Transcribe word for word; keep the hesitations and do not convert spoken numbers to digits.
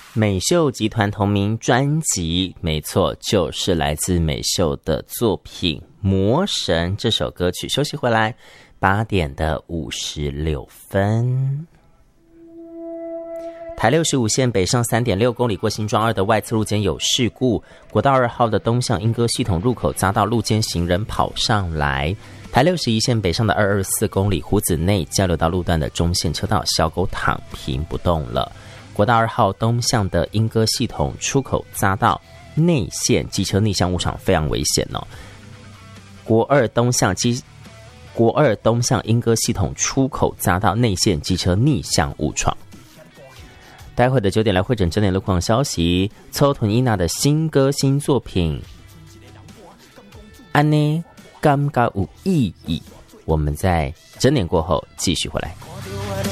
美秀集团同名专辑，没错，就是来自美秀的作品《魔神》这首歌曲。休息回来，八点的五十六分。台六十五线北上 三点六公里过新庄二的外侧路肩有事故，国道二号的东向莺歌系统入口匝道路肩行人跑上来。台六十一线北上的二二四公里湖子内交流道路段的中线车道小狗躺平不动了。国道二号东向的莺歌系统出口匝道内线机车逆向误闯非常危险哦。国二东向机国二东向莺歌系统出口匝道内线机车逆向误闯。待会的九点来会诊整点路况消息，凑屯伊娜的新歌新作品安呢感觉有意义，我们在整点过后继续回来。